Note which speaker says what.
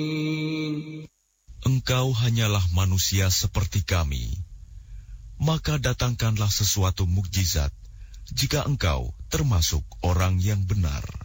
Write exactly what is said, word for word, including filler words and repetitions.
Speaker 1: Engkau hanyalah manusia seperti kami. Maka datangkanlah sesuatu mukjizat jika engkau termasuk orang yang benar.